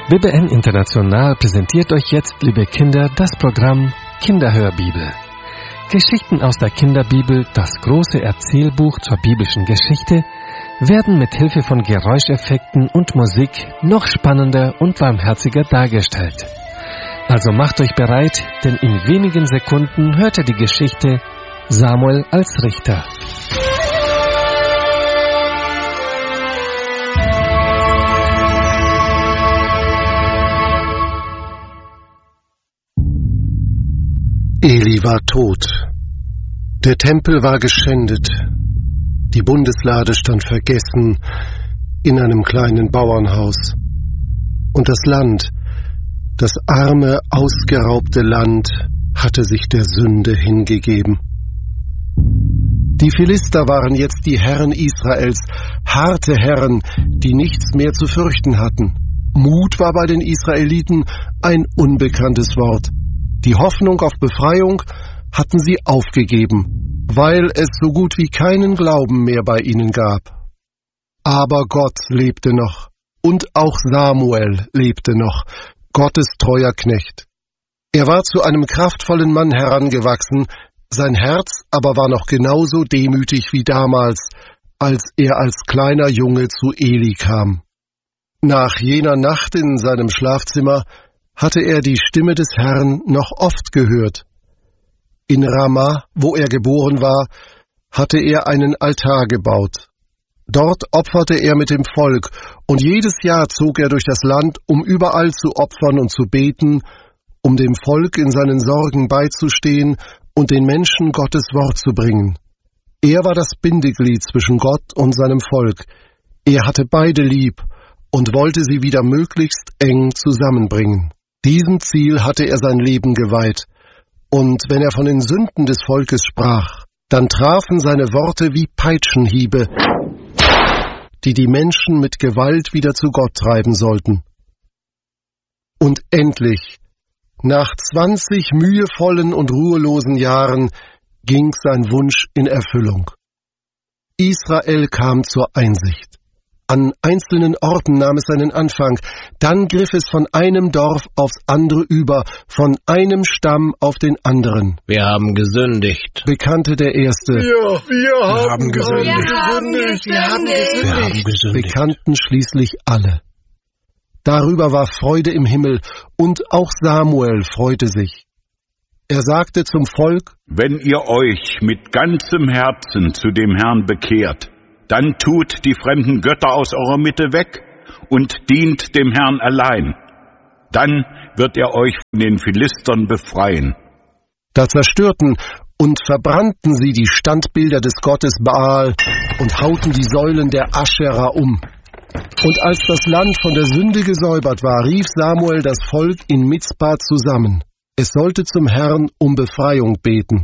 BBN International präsentiert euch jetzt, liebe Kinder, das Programm Kinderhörbibel. Geschichten aus der Kinderbibel, das große Erzählbuch zur biblischen Geschichte, werden mit Hilfe von Geräuscheffekten und Musik noch spannender und warmherziger dargestellt. Also macht euch bereit, denn in wenigen Sekunden hört ihr die Geschichte Samuel als Richter. Eli war tot. Der Tempel war geschändet. Die Bundeslade stand vergessen in einem kleinen Bauernhaus. Und das Land, das arme, ausgeraubte Land, hatte sich der Sünde hingegeben. Die Philister waren jetzt die Herren Israels, harte Herren, die nichts mehr zu fürchten hatten. Mut war bei den Israeliten ein unbekanntes Wort. Die Hoffnung auf Befreiung hatten sie aufgegeben, weil es so gut wie keinen Glauben mehr bei ihnen gab. Aber Gott lebte noch, und auch Samuel lebte noch, Gottes treuer Knecht. Er war zu einem kraftvollen Mann herangewachsen, sein Herz aber war noch genauso demütig wie damals, als er als kleiner Junge zu Eli kam. Nach jener Nacht in seinem Schlafzimmer hatte er die Stimme des Herrn noch oft gehört. In Rama, wo er geboren war, hatte er einen Altar gebaut. Dort opferte er mit dem Volk, und jedes Jahr zog er durch das Land, um überall zu opfern und zu beten, um dem Volk in seinen Sorgen beizustehen und den Menschen Gottes Wort zu bringen. Er war das Bindeglied zwischen Gott und seinem Volk. Er hatte beide lieb und wollte sie wieder möglichst eng zusammenbringen. Diesem Ziel hatte er sein Leben geweiht, und wenn er von den Sünden des Volkes sprach, dann trafen seine Worte wie Peitschenhiebe, die die Menschen mit Gewalt wieder zu Gott treiben sollten. Und endlich, nach 20 mühevollen und ruhelosen Jahren, ging sein Wunsch in Erfüllung. Israel kam zur Einsicht. An einzelnen Orten nahm es seinen Anfang, dann griff es von einem Dorf aufs andere über, von einem Stamm auf den anderen. Wir haben gesündigt, bekannte der Erste. Wir haben gesündigt, bekannten schließlich alle. Darüber war Freude im Himmel, und auch Samuel freute sich. Er sagte zum Volk: Wenn ihr euch mit ganzem Herzen zu dem Herrn bekehrt, dann tut die fremden Götter aus eurer Mitte weg und dient dem Herrn allein. Dann wird er euch von den Philistern befreien. Da zerstörten und verbrannten sie die Standbilder des Gottes Baal und hauten die Säulen der Aschera um. Und als das Land von der Sünde gesäubert war, rief Samuel das Volk in Mizpa zusammen. Es sollte zum Herrn um Befreiung beten.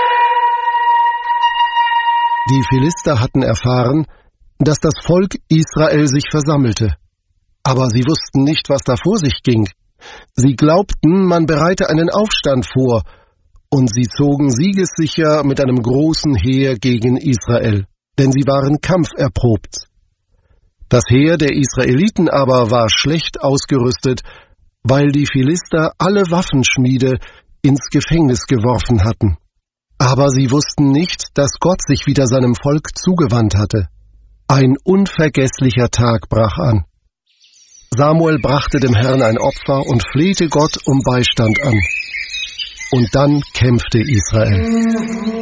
Die Philister hatten erfahren, dass das Volk Israel sich versammelte. Aber sie wussten nicht, was da vor sich ging. Sie glaubten, man bereite einen Aufstand vor, und sie zogen siegessicher mit einem großen Heer gegen Israel, denn sie waren kampferprobt. Das Heer der Israeliten aber war schlecht ausgerüstet, weil die Philister alle Waffenschmiede ins Gefängnis geworfen hatten. Aber sie wussten nicht, dass Gott sich wieder seinem Volk zugewandt hatte. Ein unvergesslicher Tag brach an. Samuel brachte dem Herrn ein Opfer und flehte Gott um Beistand an. Und dann kämpfte Israel.